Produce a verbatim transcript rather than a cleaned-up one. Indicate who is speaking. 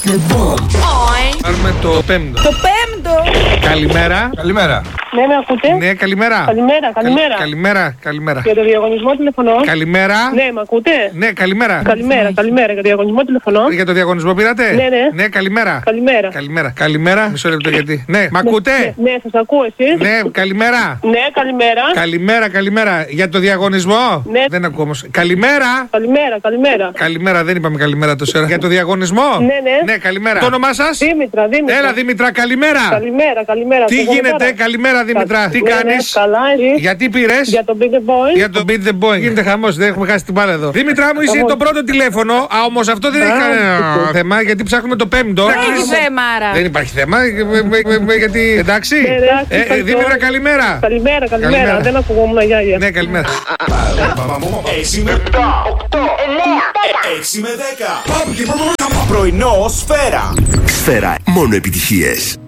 Speaker 1: Πάρουμε το πέμπτο.
Speaker 2: Το πέμπτο.
Speaker 1: Καλημέρα.
Speaker 3: Καλημέρα.
Speaker 2: Ναι, με ακούτε?
Speaker 1: Ναι, καλημέρα.
Speaker 2: Καλημέρα, καλημέρα.
Speaker 1: Καλημέρα, καλημέρα.
Speaker 2: Για το διαγωνισμό τηλεφωνώ.
Speaker 1: Καλημέρα.
Speaker 2: Ναι, με ακούτε?
Speaker 1: Ναι, καλημέρα.
Speaker 2: Καλημέρα, καλημέρα. Για το διαγωνισμό τηλεφωνώ.
Speaker 1: Για το διαγωνισμό πήρατε?
Speaker 2: Ναι, ναι.
Speaker 1: Ναι, καλημέρα.
Speaker 2: Καλημέρα.
Speaker 1: Καλημέρα. Καλημέρα. Μισό λεπτό γιατί. Ναι, μ' ακούτε?
Speaker 2: Ναι, ναι, σας ακούω εσείς.
Speaker 1: Ναι, καλημέρα.
Speaker 2: Ναι, καλημέρα.
Speaker 1: Καλημέρα, καλημέρα. Για το διαγωνισμό?
Speaker 2: Ναι.
Speaker 1: Δεν ακούω όμως. Καλημέρα.
Speaker 2: Καλημέρα, καλημέρα.
Speaker 1: Καλημέρα, δεν είπαμε καλημέρα τόσο ώρα. Για το διαγωνισμό?
Speaker 2: Ναι, ναι.
Speaker 1: Ναι, καλημέρα. Το όνομά σας?
Speaker 2: Δήμητρα, Δήμητρα.
Speaker 1: Έλα, Δήμητρα, καλημέρα.
Speaker 2: Καλημέρα, καλημέρα.
Speaker 1: Τι
Speaker 2: Εγώ
Speaker 1: γίνεται,
Speaker 2: τώρα.
Speaker 1: καλημέρα Δήμητρα. Τι
Speaker 2: Ναι, ναι,
Speaker 1: κάνεις?
Speaker 2: καλά, εσύ.
Speaker 1: Γιατί πήρες?
Speaker 2: Για τον Beat the Boy.
Speaker 1: Για το Beat the Boy. Γίνεται χαμός, δεν έχουμε χάσει την μπάλα εδώ. Δήμητρα μου, είσαι
Speaker 2: Χαμός.
Speaker 1: το πρώτο τηλέφωνο. Α, όμως αυτό δεν έχει
Speaker 2: Α,
Speaker 1: κανένα
Speaker 2: τι
Speaker 1: θέμα γιατί ψάχνουμε το πέμπτο.
Speaker 2: Δεν
Speaker 1: Να
Speaker 2: έχει
Speaker 1: κλείσει-
Speaker 2: θέμα, άρα.
Speaker 1: Δεν υπάρχει θέμα. ε, ε, ε, ε, Γιατί. Εντάξει.
Speaker 2: Ναι, εντάξει,
Speaker 1: Ε, ε,
Speaker 2: ευχαριστώ.
Speaker 1: Δήμητρα, καλημέρα.
Speaker 2: Καλημέρα, καλημέρα.
Speaker 1: Καλημέρα.
Speaker 2: Δεν ακουγόμουν, γιάγια.
Speaker 1: Ναι, καλημέρα.
Speaker 4: έξι με επτά, οκτώ, εννιά, έξι με δέκα. Πρωινό σφαίρα.
Speaker 5: Σφαίρα, μόνο επιτυχίες.